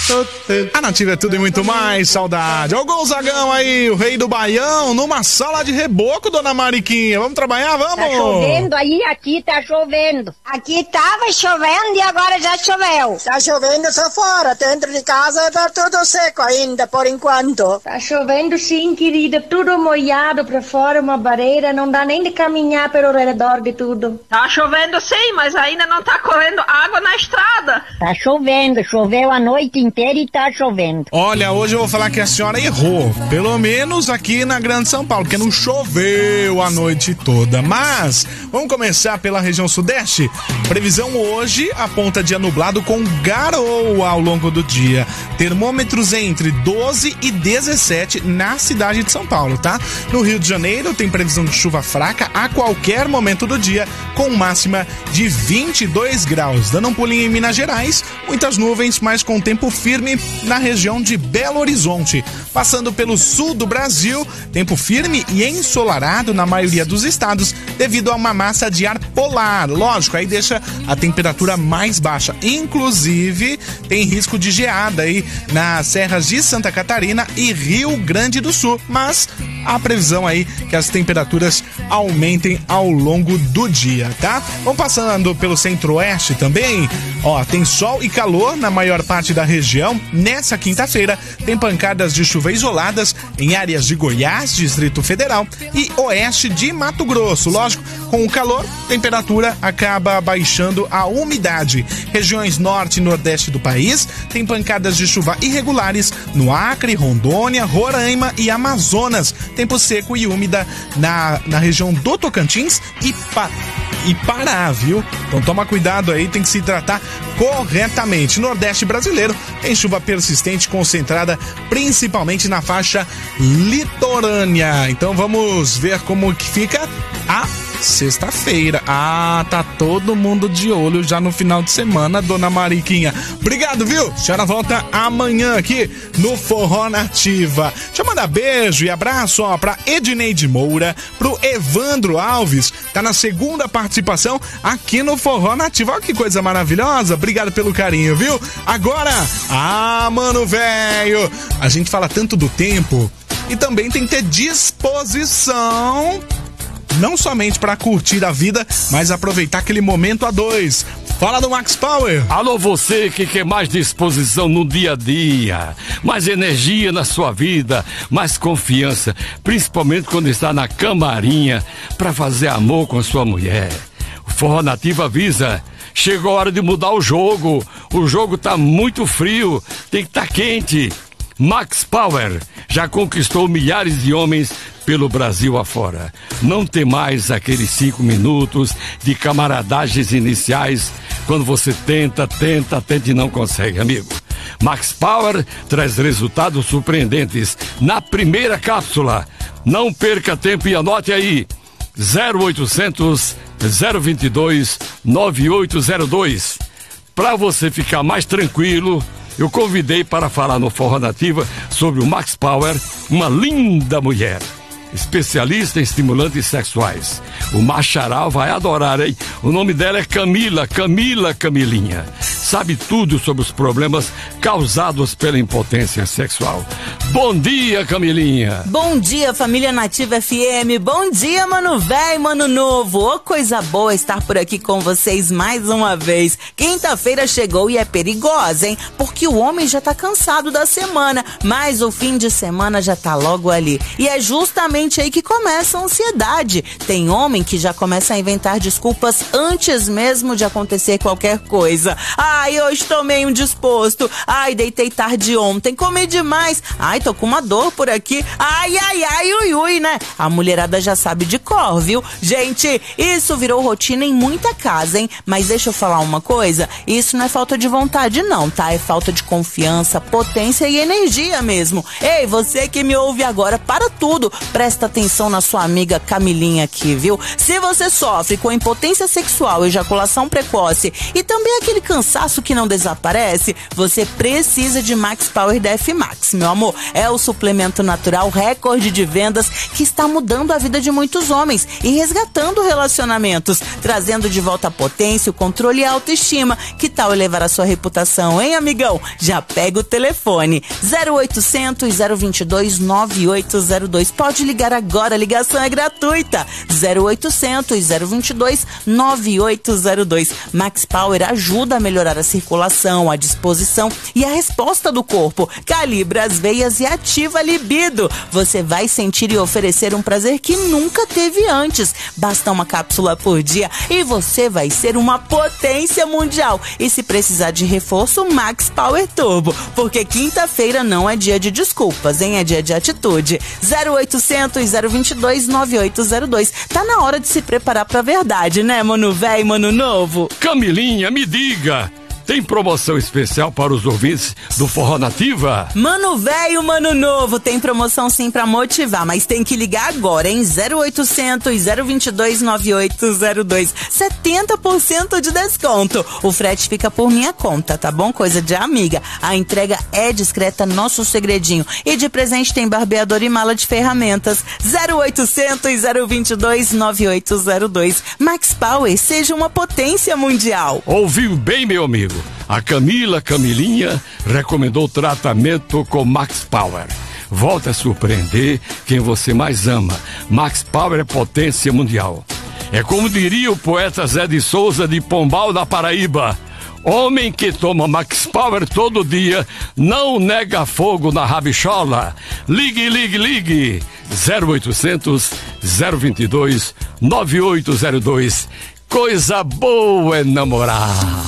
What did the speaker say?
A Nativa é tudo e muito mais, saudade. Olha o Gonzagão aí, o rei do Baião, numa sala de reboco, dona Mariquinha. Vamos trabalhar, vamos? Tá chovendo aí, aqui tá chovendo. Aqui tava chovendo e agora já choveu. Tá chovendo só fora, dentro de casa tá tudo seco ainda, por enquanto. Tá chovendo sim, querida, tudo molhado pra fora, uma barreira, não dá nem de caminhar pelo redor de tudo. Tá chovendo sim, mas ainda não tá correndo água na estrada. Tá chovendo, choveu a noite inteira e tá chovendo. Olha, hoje eu vou falar que a senhora errou, pelo menos aqui na Grande São Paulo, porque não choveu a noite toda. Mas, vamos começar pela região sudeste. Previsão hoje aponta dia nublado com garoa ao longo do dia. Termômetros entre 12 e 17 na cidade de São Paulo, tá? No Rio de Janeiro tem previsão de chuva fraca a qualquer momento do dia, com máxima de 22 graus. Dando um pulinho em Minas Gerais, muitas nuvens, mas com tempo firme na região de Belo Horizonte. Passando pelo sul do Brasil, tempo firme e ensolarado na maioria dos estados, devido a uma massa de ar polar. Lógico, aí deixa a temperatura mais baixa. Inclusive, tem risco de geada aí nas serras de Santa Catarina e Rio Grande do Sul. Mas a previsão aí que as temperaturas aumentem ao longo do dia, tá? Vamos passando pelo centro-oeste também. Ó, tem sol e calor na maior parte da região. Nessa quinta-feira, tem pancadas de chuva isoladas em áreas de Goiás, Distrito Federal e oeste de Mato Grosso. Lógico, com o calor, temperatura acaba baixando a umidade. Regiões norte e nordeste do país tem pancadas de chuva irregulares no Acre, Rondônia, Roraima e Amazonas. Tempo seco e úmida na região do Tocantins e Pará, viu? Então toma cuidado aí, tem que se hidratar corretamente. Nordeste brasileiro tem chuva persistente concentrada principalmente na faixa litorânea. Então vamos ver como que fica a sexta-feira. Ah, tá todo mundo de olho já no final de semana, dona Mariquinha. Obrigado, viu? A senhora volta amanhã aqui no Forró Nativa. Deixa eu mandar beijo e abraço, ó, pra Edneide Moura, pro Evandro Alves, tá na segunda participação aqui no Forró Nativa. Olha que coisa maravilhosa. Obrigado pelo carinho, viu? Agora, mano, velho, a gente fala tanto do tempo e também tem que ter disposição, não somente para curtir a vida, mas aproveitar aquele momento a dois. Fala do Max Power. Alô, você que quer mais disposição no dia a dia, mais energia na sua vida, mais confiança, principalmente quando está na camarinha para fazer amor com a sua mulher. O Forró Nativa avisa: chegou a hora de mudar o jogo tá muito frio, tem que estar quente. Max Power já conquistou milhares de homens pelo Brasil afora. Não tem mais aqueles 5 minutos de camaradagens iniciais quando você tenta e não consegue, amigo. Max Power traz resultados surpreendentes na primeira cápsula. Não perca tempo e anote aí: 0800 022 9802. Para você ficar mais tranquilo, eu convidei para falar no Forró Nativa sobre o Max Power uma linda mulher, especialista em estimulantes sexuais. O Macharal vai adorar, hein? O nome dela é Camilinha. Sabe tudo sobre os problemas causados pela impotência sexual. Bom dia, Camilinha. Bom dia, família Nativa FM. Bom dia, mano velho, mano novo. Ô, coisa boa estar por aqui com vocês mais uma vez. Quinta-feira chegou e é perigosa, hein? Porque o homem já tá cansado da semana, mas o fim de semana já tá logo ali. E é justamente aí que começa a ansiedade. Tem homem que já começa a inventar desculpas antes mesmo de acontecer qualquer coisa. Ai, hoje tô meio indisposto. Ai, deitei tarde ontem, comi demais. Ai, tô com uma dor por aqui. Ai, ui, né? A mulherada já sabe de cor, viu? Gente, isso virou rotina em muita casa, hein? Mas deixa eu falar uma coisa, isso não é falta de vontade não, tá? É falta de confiança, potência e energia mesmo. Ei, você que me ouve agora, para tudo. Presta atenção na sua amiga Camilinha aqui, viu? Se você sofre com impotência sexual, ejaculação precoce e também aquele cansaço que não desaparece, você precisa de Max Power DF Max, meu amor. é o suplemento natural recorde de vendas que está mudando a vida de muitos homens e resgatando relacionamentos, trazendo de volta a potência, o controle e a autoestima. Que tal elevar a sua reputação, hein, amigão? Já pega o telefone 0800 022 9802. Pode ligar agora, a ligação é gratuita. 0800 022 9802. Max Power ajuda a melhorar a circulação, a disposição e a resposta do corpo. Calibra as veias e ativa a libido. Você vai sentir e oferecer um prazer que nunca teve antes. Basta uma cápsula por dia e você vai ser uma potência mundial. E se precisar de reforço, Max Power Turbo, porque quinta-feira não é dia de desculpas, hein? É dia de atitude. 0800 022 9802. Tá na hora de se preparar pra verdade, né, mano véi, mano novo? Camilinha, me diga, tem promoção especial para os ouvintes do Forró Nativa? Mano velho, mano novo, tem promoção sim pra motivar, mas tem que ligar agora, hein? 0800 022 9802. 70% de desconto. O frete fica por minha conta, tá bom? Coisa de amiga. A entrega é discreta, nosso segredinho. E de presente tem barbeador e mala de ferramentas. 0800 022 9802. Max Power, seja uma potência mundial. Ouviu bem, meu amigo? A Camilinha recomendou tratamento com Max Power. Volta a surpreender quem você mais ama. Max Power é potência mundial. É como diria o poeta Zé de Souza de Pombal, da Paraíba: homem que toma Max Power todo dia não nega fogo na rabichola. Ligue, ligue, ligue. 0800 022 9802. Coisa boa é namorar.